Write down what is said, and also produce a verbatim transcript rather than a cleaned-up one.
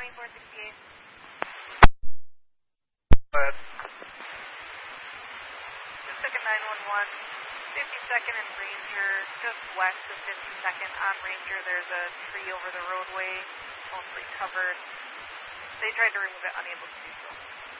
ninety-four sixty-eight. Go ahead. Just took a nine one one. fifty-second and Ranger, just west of fifty-second on Ranger. There's a tree over the roadway, mostly covered. They tried to remove it, unable to do so.